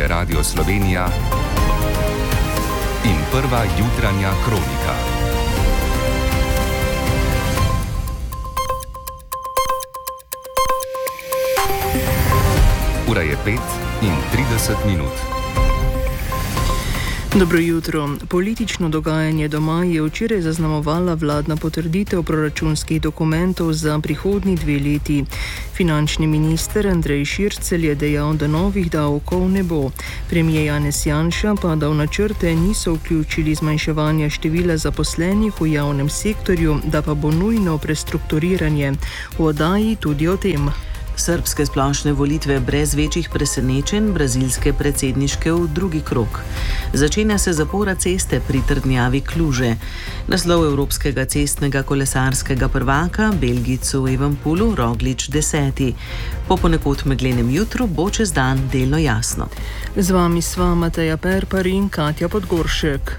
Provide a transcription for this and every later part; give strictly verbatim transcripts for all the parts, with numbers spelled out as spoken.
je Radio Slovenija in prva jutranja kronika. Ura je pet in trideset minut. Dobro jutro. Politično dogajanje doma je včeraj zaznamovala vladna potrditev proračunskih dokumentov za prihodnji dve leti. Finančni minister Andrej Šircelj je dejal, da novih davkov ne bo. Premier Janez Janša pa, da v načrte niso vključili zmanjševanja števila zaposlenih v javnem sektorju, da pa bo nujno prestrukturiranje. V oddaji tudi o tem. Srbske splošne volitve brez večjih presenečenj, brazilske predsedniške v drugi krog. Začenja se zapora ceste pri trdnjavi Kluže. Naslov evropskega cestnega kolesarskega prvaka, Belgijcu v Evenpolu, Roglič deseti. Po ponekod meglenem jutru bo čez dan delno jasno. Z vami sva Mateja Perpar in Katja Podgoršek.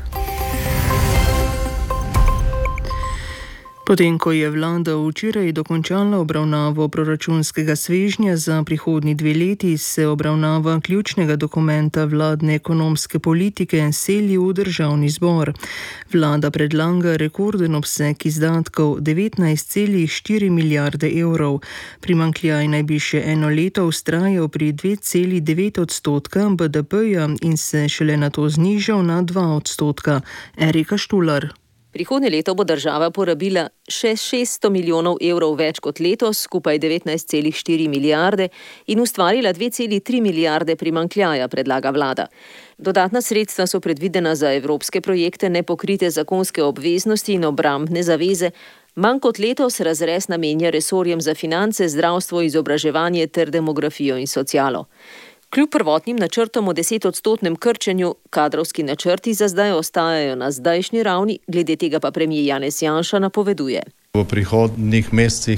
Potem, ko je vlada včeraj dokončala obravnavo proračunskega svežnja za prihodnji dve leti, se obravnava ključnega dokumenta vladne ekonomske politike seli v državni zbor. Vlada predlaga rekorden obseg izdatkov devetnajst celih štiri milijarde evrov. Primanjkljaj naj bi še eno leto vztrajal pri dve celih devet odstotka B D P-ja in se šele nato znižal na dva odstotka. Erika Štular. Prihodnje leto bo država porabila še šeststo milijonov evrov več kot letos, skupaj devetnajst celih štiri milijarde, in ustvarila dve celih tri milijarde primanjkljaja, predlaga vlada. Dodatna sredstva so predvidena za evropske projekte, nepokrite zakonske obveznosti in obrambne zaveze. Manj kot letos razrez namenja resorjem za finance, zdravstvo, izobraževanje ter demografijo in socialo. Kljub prvotnim načrtom o desetodstotnem krčenju, kadrovski načrti za zdaj ostajajo na zdajšnji ravni, glede tega pa premier Janez Janša napoveduje. V prihodnjih mesecih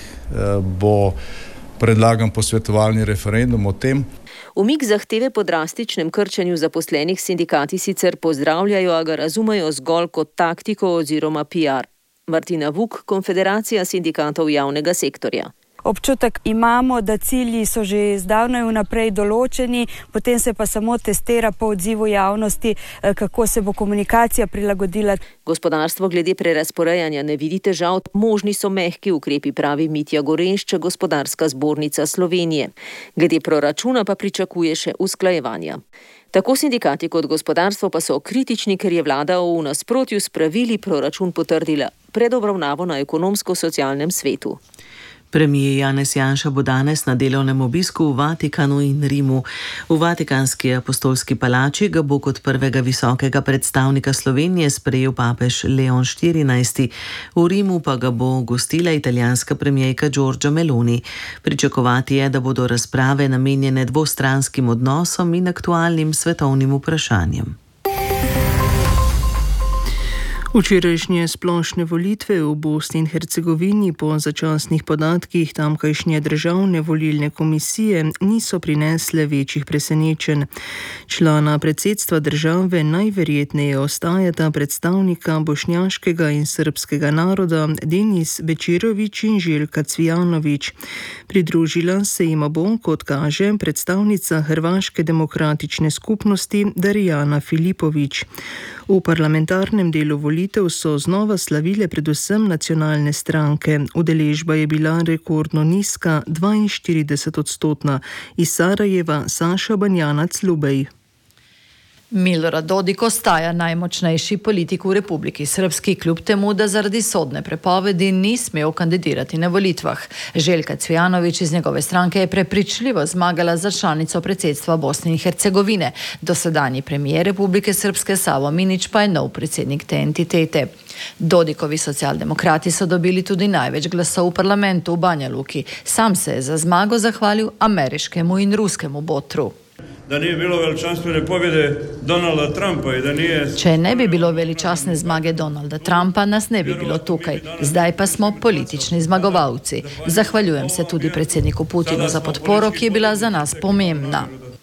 bo predlagan posvetovalni referendum o tem. Umik zahteve po drastičnem krčenju zaposlenih sindikati sicer pozdravljajo, a ga razumejo zgolj kot taktiko oziroma P R. Martina Vuk, Konfederacija sindikatov javnega sektorja. Občutek imamo, da cilji so že zdavnaj vnaprej določeni, potem se pa samo testira po odzivu javnosti, kako se bo komunikacija prilagodila. Gospodarstvo glede prerazporejanja ne vidi težav, možni so mehki ukrepi, pravi Mitja Gorenšček, Gospodarska zbornica Slovenije. Glede proračuna pa pričakuje še usklajevanja. Tako sindikati kot gospodarstvo pa so kritični, ker je vlada v nasprotju s pravili proračun potrdila pred obravnavo na ekonomsko-socialnem svetu. Premier Janez Janša bo danes na delovnem obisku v Vatikanu in Rimu. V Vatikanski apostolski palači ga bo kot prvega visokega predstavnika Slovenije sprejel papež Leon štirinajsti. V Rimu pa ga bo gostila italijanska premierka Giorgia Meloni. Pričakovati je, da bodo razprave namenjene dvostranskim odnosom in aktualnim svetovnim vprašanjem. Včerajšnje splošne volitve v Bosni in Hercegovini po začasnih podatkih tamkajšnje državne volilne komisije niso prinesle večjih presenečenj. Člana predsedstva države najverjetneje ostajata predstavnika bošnjaškega in srbskega naroda Denis Bečirović in Željka Cvijanović. Pridružila se jima bo, kot kaže, predstavnica Hrvaške demokratične skupnosti Darijana Filipović. V parlamentarnem delu volitev so znova slavile predvsem nacionalne stranke. Udeležba je bila rekordno nizka, dvainštirideset odstotna. Iz Sarajeva Saša Banjanac Lubej. Milorad Dodik ostaja najmočnejši politik v Republiki Srpski, kljub temu, da zaradi sodne prepovedi ni smel kandidirati na volitvah. Željka Cvijanović iz njegove stranke je prepričljivo zmagala za članico predsedstva Bosne in Hercegovine. Dosedanji premijer Republike Srpske Savo Minić pa je nov predsednik te entitete. Dodikovi socialdemokrati so dobili tudi največ glasov v parlamentu v Banja Luki. Sam se je za zmago zahvalil ameriškemu in ruskemu botru. Da nije bilo veličanstvene pobjede Donalda Trumpa i da nije... Če ne bi bilo veličasne zmage Donalda Trumpa, nas ne bi bilo tukaj. Zdaj pa smo politični zmagovalci. Zahvaljujem se tudi predsedniku Putinu za podporo, ki je bila za nas pomembna.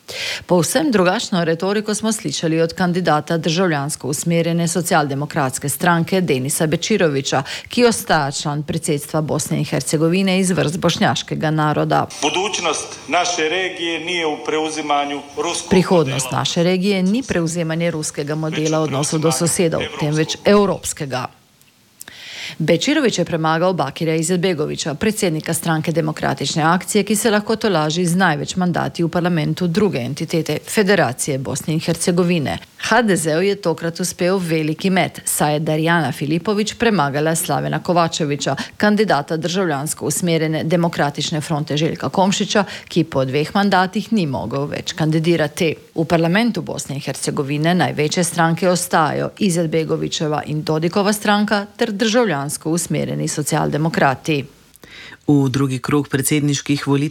Povsem drugačno retoriko smo slišali od kandidata državljansko usmerjene socialdemokratske stranke Denisa Bečirovića, ki ostaja član predsedstva Bosne in Hercegovine iz vrst bošnjaškega naroda. Budućnost naše regije nije u preuzimanju ruskog Prihodnost naše regije ni preuzemanje ruskega modela odnosov do sosedov, temveč evropskega. Bečirović je premagal Bakira Izetbegovića, predsednika stranke Demokratične akcije, ki se lahko tolaži z največ mandati v parlamentu druge entitete, Federacije Bosne in Hercegovine. ha de zeu je tokrat uspel veliki met, saj je Darjana Filipović premagala Slavena Kovačevića, kandidata državljansko usmerjene Demokratične fronte Željka Komšića, ki po dveh mandatih ni mogel več kandidirati. V parlamentu Bosne in Hercegovine največje stranke ostajajo Izetbegovićeva in Dodikova stranka ter državljansko usmerjeni socialdemokrati. V drugi krog predsedniških volitev